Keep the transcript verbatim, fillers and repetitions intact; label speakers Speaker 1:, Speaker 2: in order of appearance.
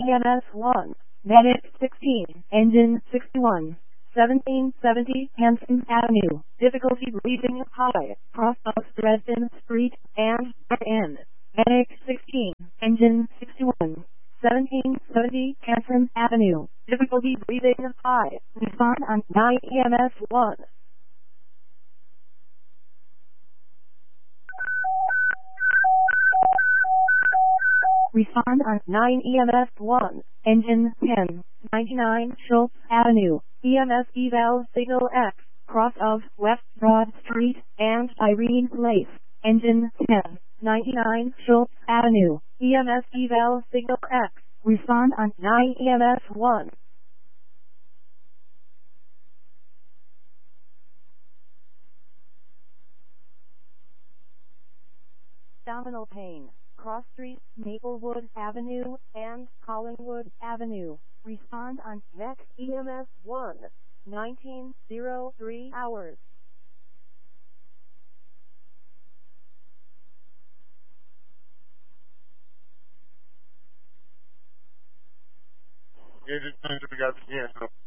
Speaker 1: E M S one, Medic sixteen, Engine sixty-one, seventeen seventy Hanson Avenue, difficulty breathing high, cross of Dresden Street, and N. Medic sixteen, Engine sixty-one, seventeen seventy Hanson Avenue, difficulty breathing high, respond on nine E M S one. Respond on nine E M S one, Engine ten, ninety-nine Schultz Avenue, E M S Eval Signal X, cross of West Broad Street and Irene Place, Engine ten, ninety-nine Schultz Avenue, E M S Eval Signal X, respond on nine E M S one. Abdominal pain. Cross Street, Maplewood Avenue, and Collingwood Avenue. Respond on Vex E M S one, nineteen oh three hours.
Speaker 2: Yeah, just we got yeah.